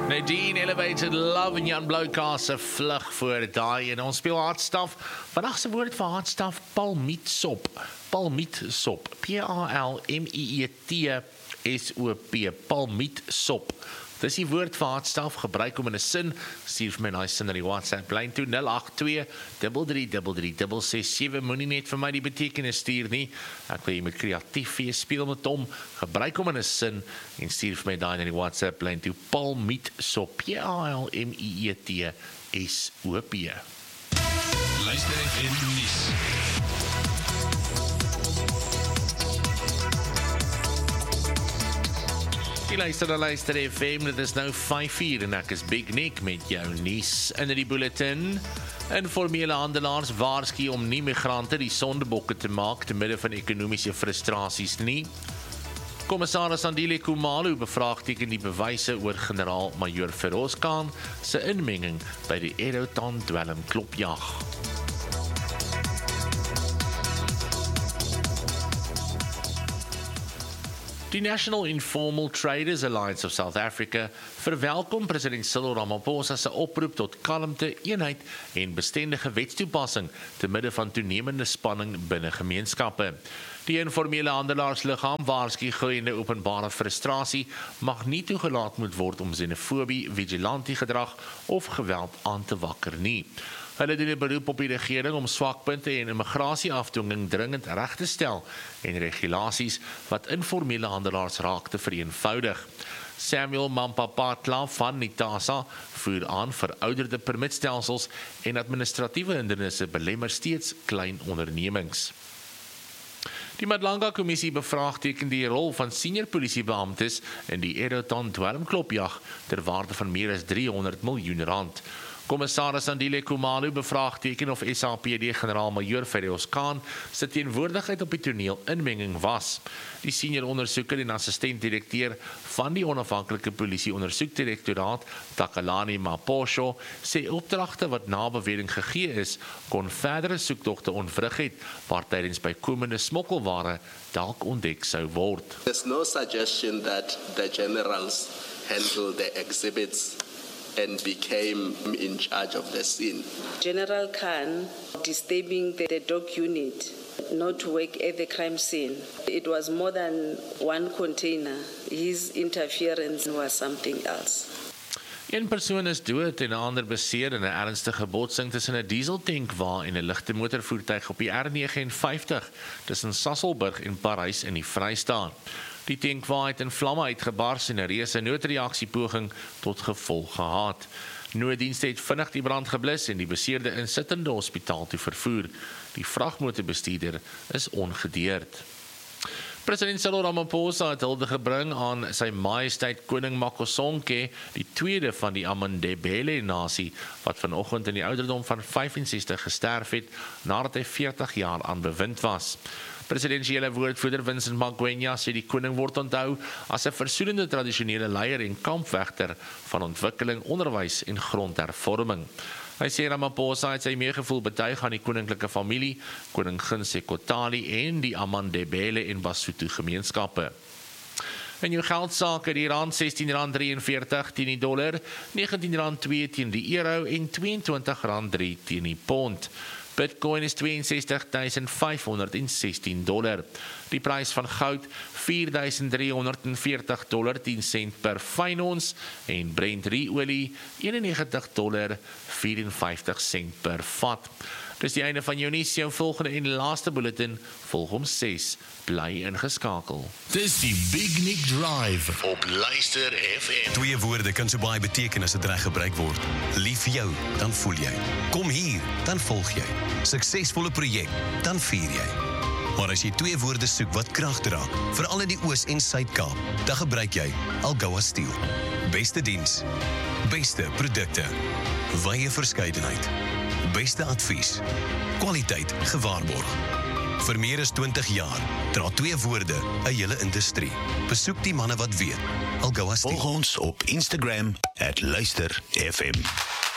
Nadine, Elevated Love en Jan Bloukaas se vlug voor daai en ons speel hardstaf. Vandag se woord vir hardstaf, palmietsop. Palmietsop, P-A-L-M-I-E-T-S-O-P, palmietsop. Dis die woord vir hardstaf, gebruik om in 'n sin. Stuur vir my daai sin na die WhatsApp lyn toe 082-3333-667. Moenie net vir my die betekenis stuur nie. Ek wil jy moet kreatief wees, speel met hom, gebruik hom in 'n sin en stuur vir my daai na die WhatsApp lyn toe palmietsop, P-A-L-M-I-E-T-S-O-P. Luister FM nuus. Die luister FM, dit is nou 5:00 en ek is Big Nick met jou nuus in die bulletin. Informele handelaars waarsku om nie migrante die sondebokke te maak te midde van ekonomiese frustrasies nie. Kommissaris Andile Khumalo bevraagteken die bewyse oor generaal-majoor Feroz Khan se inmenging by die Eroton dwelmklopjag. Die National Informal Traders Alliance of South Africa verwelkom president Cyril Ramaphosa se oproep tot kalmte, eenheid en bestendige wetstoepassing te midde van toenemende spanning binne gemeenskappe. Die informele handelaarsliggaam waarsku groeiende openbare frustrasie mag nie toegelaat moet word om xenofobie, vigilante gedrag of geweld aan te wakker nie. Hulle doen 'n beroep op die regering om swakpunte en immigrasieafdwinging dringend reg te stel en regulasies wat informele handelaars raak te vereenvoudig. Samuel Mampapatla van Nitasa voer aan verouderde permitstelsels en administratiewe hindernisse belemmer steeds klein ondernemings. Die Madlanga-kommissie bevraagteken die rol van senior polisiebeamptes in die Eroton dwelmklopjag ter waarde van meer as R300 miljoen. Kommissaris Andile Khumalo bevraagteken of SAPD generaal-majoor Feroz Khan se teenwoordigheid op die toneel inmenging was. Die senior ondersoeker en assistent-direkteur van die onafhanklike polisie-ondersoekdirektoraat, Takalani Maposho, sê opdragte wat na bewering gegee is, kon verdere soektogte ontwrig het, waar tydens bykomende smokkelware dalk ontdek sou word. There's no suggestion that the generals handled the exhibits and became in charge of the scene. General Khan disturbing the dog unit, not to work at the crime scene. It was more than one container. His interference was something else. Een persoon is dood en 'n ander beseer in 'n ernstige botsing tussen 'n dieseltankwa en 'n ligte motorvoertuig op die R59 tussen Sasolburg en Parys in die Vrystaat. Die tankwa het in vlamme uitgebars en 'n reuse noodreaksiepoging tot gevolg gehad. Nooddienste het vinnig die brand geblus en die beseerde insittende hospitaal toe vervoer. Die vragmotorbestuurder is ongedeerd. President Cyril Ramaphosa het hulde gebring aan sy majesteit koning Makosonke, die tweede van die Amandebele-nasie, wat vanoggend in die ouderdom van 65 gesterf het, nadat hy 40 jaar aan bewind was. Presidensiële woordvoerder Vincent Magwenya sê die koning word onthou as 'n versoenende tradisionele leier en kampvegter van ontwikkeling, onderwys en grondhervorming. Hy sê Ramaphosa het sy meegevoel betuig aan die koninklike familie, koning Sekotali en die Amandebele en Basotho gemeenskappe. In jou geldsaake, die rand R16.43 teen die dollar, R19.2 teen die euro en R22.3 teen die pond. Bitcoin is $62,516. Die prys van goud $4,340 10 sent per fyn ons en Brent olie $91.54 sent per vat. Dis die einde van jou nuus, jou volgende en laaste bulletin volg om 6. Bly ingeskakel. Dis die Big Nick Drive op Luister FM. Twee woorde kan so baie beteken as dit reg gebruik word. Lief vir jou, dan voel jy. Kom hier, dan volg jy. Suksesvolle projek, dan vier jy. Maar as jy twee woorde soek wat krag dra, veral in die Oos- en Suid-Kaap, dan gebruik jy Algoa Steel. Beste diens, beste produkte, wye verskeidenheid, beste advies, kwaliteit gewaarborg. Vir meer as 20 jaar dra twee woorde 'n hele industrie. Besoek die manne wat weet. Algoa Steel. Volg ons op Instagram @luisterfm.